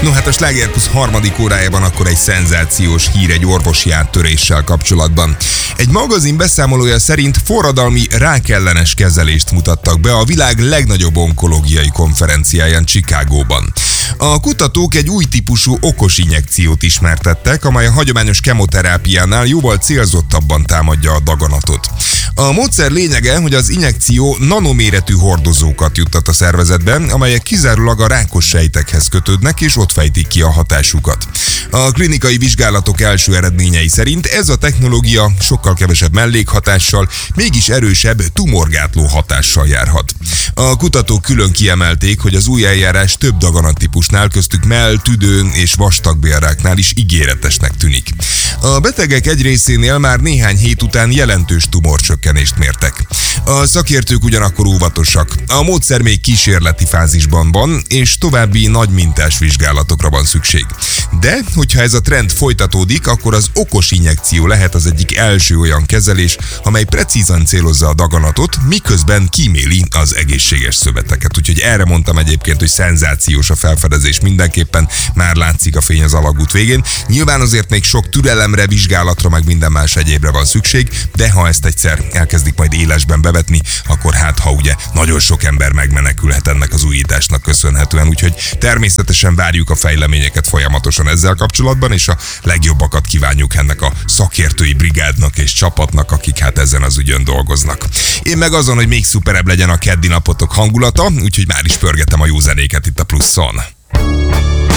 No hát a Sláger Plusz harmadik órájában akkor egy szenzációs hír egy orvosi áttöréssel kapcsolatban. Egy magazin beszámolója szerint forradalmi rákellenes kezelést mutattak be a világ legnagyobb onkológiai konferenciáján Chicagóban. A kutatók egy új típusú okos injekciót ismertettek, amely a hagyományos kemoterápiánál jóval célzottabban támadja a daganatot. A módszer lényege, hogy az injekció nanoméretű hordozókat juttat a szervezetbe, amelyek kizárólag a rákos sejtekhez kötődnek, és ott fejtik ki a hatásukat. A klinikai vizsgálatok első eredményei szerint ez a technológia sokkal kevesebb mellékhatással, mégis erősebb tumorgátló hatással járhat. A kutatók külön kiemelték, hogy az új eljárás több daganattípusnál, köztük mell-, tüdő- és vastagbélráknál is ígéretesnek tűnik. A betegek egy részénél már néhány hét után jelentős tumorcsökkenést mértek. A szakértők ugyanakkor óvatosak. A módszer még kísérleti fázisban van, és további nagy mintás vizsgálatokra van szükség. De, hogyha ez a trend folytatódik, akkor az okos injekció lehet az egyik első olyan kezelés, amely precízan célozza a daganatot, miközben kíméli az egészséges szöveteket. Úgyhogy erre mondtam egyébként, hogy szenzációs a felfedezés mindenképpen, már látszik a fény az alagút végén. Nyilván azért még sok türelemre, vizsgálatra, meg minden más egyébre van szükség, de ha ezt egyszer elkezdik majd élesben bevetni, akkor hát ha ugye nagyon sok ember megmenekülhet ennek az újításnak köszönhetően, úgyhogy természetesen várjuk a fejleményeket folyamatosan ezzel kapcsolatban, és a legjobbakat kívánjuk ennek a szakértői brigádnak és csapatnak, akik hát ezen az ügyön dolgoznak. Én meg azon, hogy még szuperebb legyen a keddi napotok hangulata, úgyhogy már is pörgetem a jó zenéket itt a Pluszon.